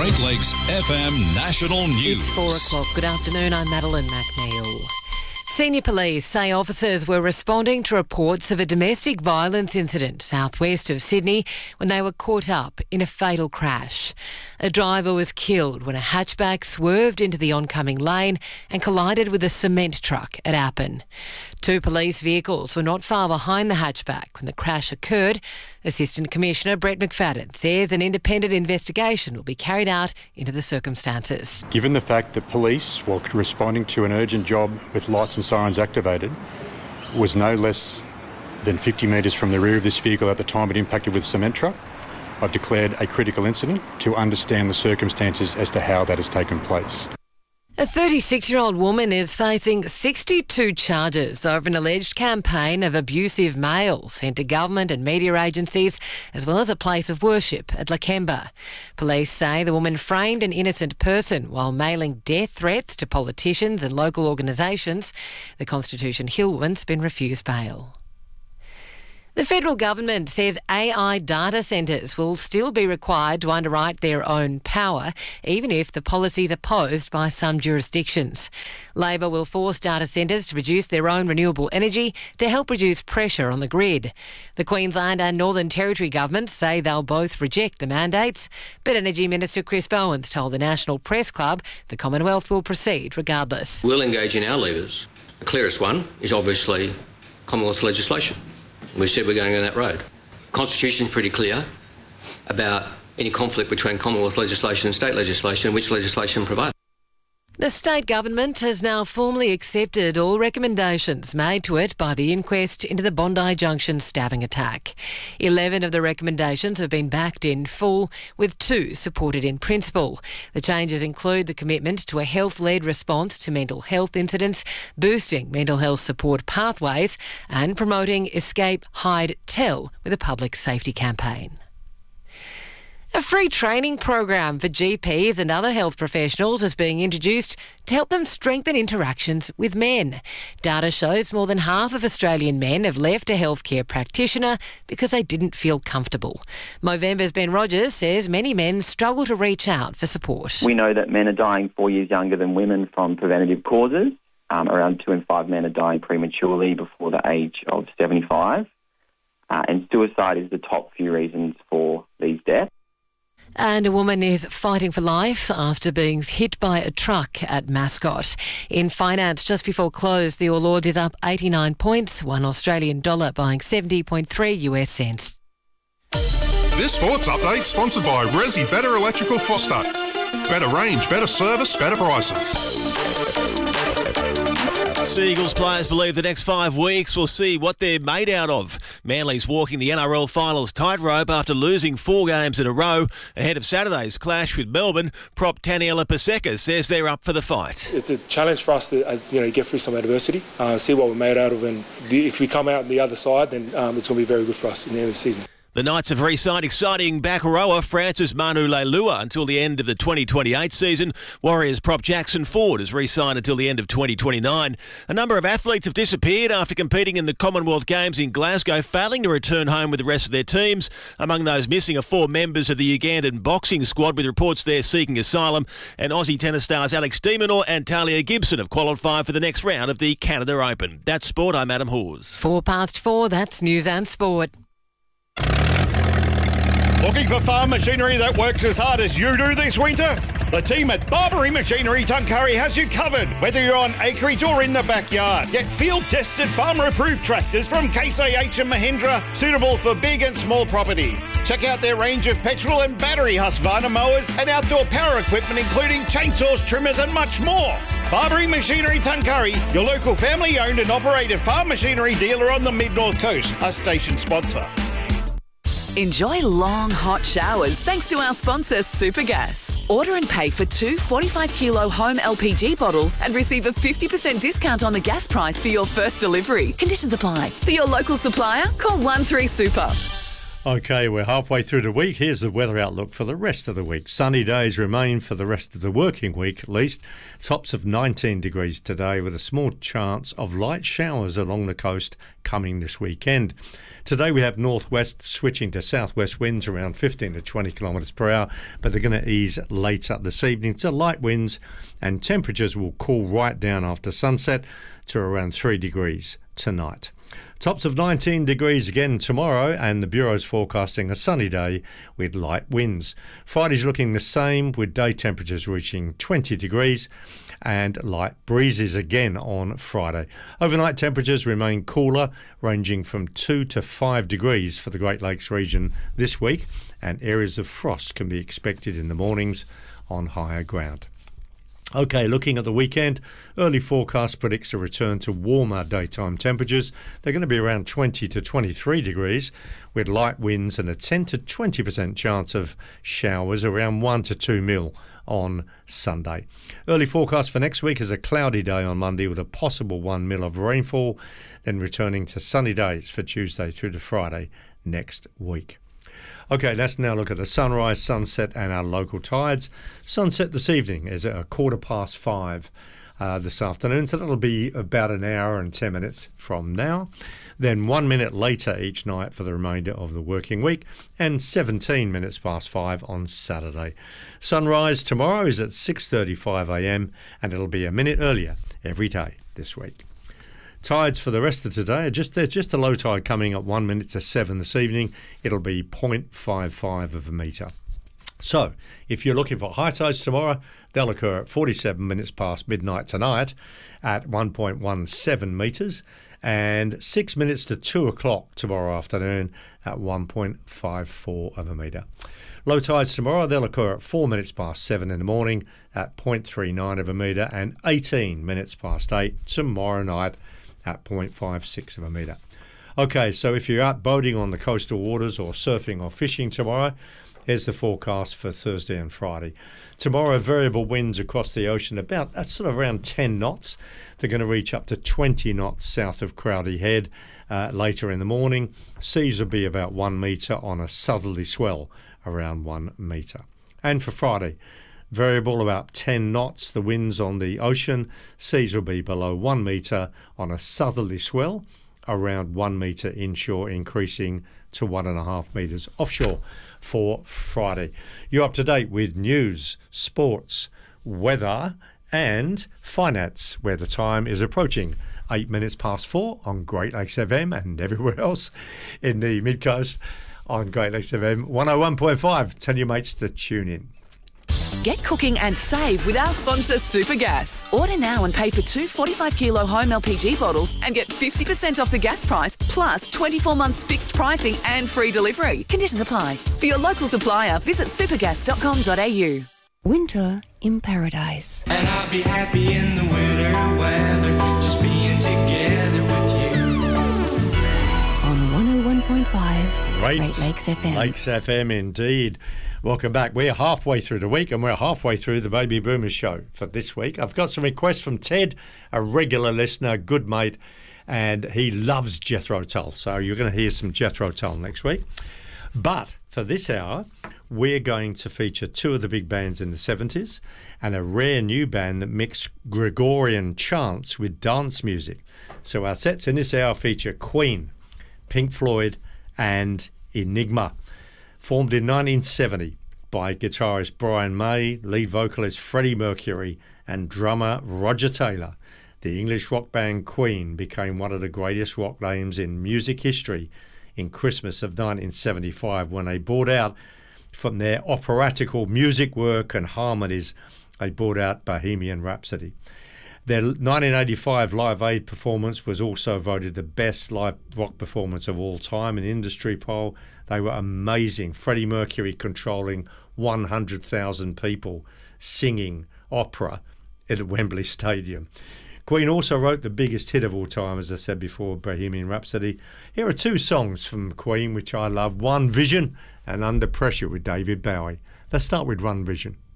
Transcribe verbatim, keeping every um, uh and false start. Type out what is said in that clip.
Great Lakes F M National News. It's four o'clock. Good afternoon. I'm Madeline McNeil. Senior police say officers were responding to reports of a domestic violence incident southwest of Sydney when they were caught up in a fatal crash. A driver was killed when a hatchback swerved into the oncoming lane and collided with a cement truck at Appin. Two police vehicles were not far behind the hatchback when the crash occurred. Assistant Commissioner Brett McFadden says an independent investigation will be carried out into the circumstances. Given the fact that police, while responding to an urgent job with lights and sirens activated, was no less than fifty metres from the rear of this vehicle at the time it impacted with a cement truck, I've declared a critical incident to understand the circumstances as to how that has taken place. A thirty-six-year-old woman is facing sixty-two charges over an alleged campaign of abusive mail sent to government and media agencies, as well as a place of worship at Lakemba. Police say the woman framed an innocent person while mailing death threats to politicians and local organisations. The Constitution Hill woman's been refused bail. The federal government says A I data centres will still be required to underwrite their own power, even if the policy is opposed by some jurisdictions. Labor will force data centres to produce their own renewable energy to help reduce pressure on the grid. The Queensland and Northern Territory governments say they'll both reject the mandates, but Energy Minister Chris Bowens told the National Press Club the Commonwealth will proceed regardless. We'll engage in our levers. The clearest one is obviously Commonwealth legislation. We said we're going down that road. The Constitution is pretty clear about any conflict between Commonwealth legislation and state legislation and which legislation prevails. The state government has now formally accepted all recommendations made to it by the inquest into the Bondi Junction stabbing attack. Eleven of the recommendations have been backed in full, with two supported in principle. The changes include the commitment to a health-led response to mental health incidents, boosting mental health support pathways, and promoting Escape, Hide, Tell with a public safety campaign. A free training program for G Ps and other health professionals is being introduced to help them strengthen interactions with men. Data shows more than half of Australian men have left a healthcare practitioner because they didn't feel comfortable. Movember's Ben Rogers says many men struggle to reach out for support. We know that men are dying four years younger than women from preventative causes. Um, around two in five men are dying prematurely before the age of seventy-five. Uh, and suicide is the top few reasons for these deaths. And a woman is fighting for life after being hit by a truck at Mascot. In finance, just before close, the All Ords is up eighty-nine points, one Australian dollar buying seventy point three US cents. This sports update sponsored by Resi Better Electrical Foster. Better range, better service, better prices. Sea Eagles players believe the next five weeks will see what they're made out of. Manly's walking the N R L finals tightrope after losing four games in a row ahead of Saturday's clash with Melbourne. Prop Taniela Paseka says they're up for the fight. It's a challenge for us to you know, get through some adversity, uh, see what we're made out of, and if we come out on the other side, then um, it's going to be very good for us in the end of the season. The Knights have re-signed exciting back rower Francis Manu Leilua until the end of the twenty twenty-eight season. Warriors prop Jackson Ford is re-signed until the end of twenty twenty-nine. A number of athletes have disappeared after competing in the Commonwealth Games in Glasgow, failing to return home with the rest of their teams. Among those missing are four members of the Ugandan boxing squad, with reports they're seeking asylum. And Aussie tennis stars Alex de Minaur and Talia Gibson have qualified for the next round of the Canada Open. That's sport. I'm Adam Hawes. Four past four, that's News and Sport. Looking for farm machinery that works as hard as you do this winter? The team at Barbary Machinery Tuncurry has you covered, whether you're on acreage or in the backyard. Get field-tested, farmer-approved tractors from Case I H and Mahindra, suitable for big and small property. Check out their range of petrol and battery Husqvarna mowers and outdoor power equipment, including chainsaws, trimmers and much more. Barbary Machinery Tuncurry, your local family-owned and operated farm machinery dealer on the Mid-North Coast, a station sponsor. Enjoy long, hot showers thanks to our sponsor, Supergas. Order and pay for two forty-five kilo home L P G bottles and receive a fifty percent discount on the gas price for your first delivery. Conditions apply. For your local supplier, call one three super. OK, we're halfway through the week. Here's the weather outlook for the rest of the week. Sunny days remain for the rest of the working week at least. Tops of nineteen degrees today with a small chance of light showers along the coast coming this weekend. Today we have northwest switching to southwest winds around fifteen to twenty kilometres per hour, but they're going to ease later this evening to light winds, and temperatures will cool right down after sunset to around three degrees tonight. Tops of nineteen degrees again tomorrow, and the Bureau's forecasting a sunny day with light winds. Friday's looking the same with day temperatures reaching twenty degrees and light breezes again on Friday. Overnight temperatures remain cooler, ranging from two to five degrees for the Great Lakes region this week, and areas of frost can be expected in the mornings on higher ground. OK, looking at the weekend, early forecast predicts a return to warmer daytime temperatures. They're going to be around twenty to twenty-three degrees with light winds and a ten to twenty percent chance of showers around one to two mil on Sunday. Early forecast for next week is a cloudy day on Monday with a possible one mil of rainfall, then returning to sunny days for Tuesday through to Friday next week. OK, let's now look at the sunrise, sunset and our local tides. Sunset this evening is at a quarter past five uh, this afternoon, so that'll be about an hour and ten minutes from now. Then one minute later each night for the remainder of the working week, and seventeen minutes past five on Saturday. Sunrise tomorrow is at six thirty-five a m and it'll be a minute earlier every day this week. Tides for the rest of today are just there's just a low tide coming at one minute to seven this evening. It'll be zero point five five of a metre. So, if you're looking for high tides tomorrow, they'll occur at forty-seven minutes past midnight tonight at one point one seven metres, and six minutes to two o'clock tomorrow afternoon at one point five four of a metre. Low tides tomorrow, they'll occur at four minutes past seven in the morning at zero point three nine of a metre, and eighteen minutes past eight tomorrow night at zero point five six of a metre. OK, so if you're out boating on the coastal waters or surfing or fishing tomorrow, here's the forecast for Thursday and Friday. Tomorrow, variable winds across the ocean about that's sort of around ten knots. They're going to reach up to twenty knots south of Crowdy Head uh, later in the morning. Seas will be about one metre on a southerly swell around one metre. And for Friday, variable about ten knots, the winds on the ocean. Seas will be below one metre on a southerly swell, around one metre inshore, increasing to one and a half metres offshore for Friday. You're up to date with news, sports, weather and finance, where the time is approaching eight minutes past four on Great Lakes F M and everywhere else in the Mid-Coast on Great Lakes F M one oh one point five. Tell your mates to tune in. Get cooking and save with our sponsor Supergas. Order now and pay for two forty-five kilo home L P G bottles and get fifty percent off the gas price, plus twenty-four months fixed pricing and free delivery. Conditions apply. For your local supplier, visit supergas dot com dot a u. Winter in paradise. And I'll be happy in the winter weather, just being together with you. On one oh one point five, Great, Great Lakes F M. Lakes F M indeed. Welcome back. We're halfway through the week and we're halfway through the Baby Boomers show for this week. I've got some requests from Ted, a regular listener, good mate, and he loves Jethro Tull. So you're going to hear some Jethro Tull next week. But for this hour, we're going to feature two of the big bands in the seventies and a rare new band that mixed Gregorian chants with dance music. So our sets in this hour feature Queen, Pink Floyd and Enigma. Formed in nineteen seventy by guitarist Brian May, lead vocalist Freddie Mercury and drummer Roger Taylor, the English rock band Queen became one of the greatest rock names in music history in Christmas of nineteen seventy-five when they brought out from their operatical music work and harmonies, they brought out Bohemian Rhapsody. Their nineteen eighty-five Live Aid performance was also voted the best live rock performance of all time in industry poll. They were amazing. Freddie Mercury controlling one hundred thousand people singing opera at Wembley Stadium. Queen also wrote the biggest hit of all time, as I said before, Bohemian Rhapsody. Here are two songs from Queen which I love. One Vision and Under Pressure with David Bowie. Let's start with One Vision.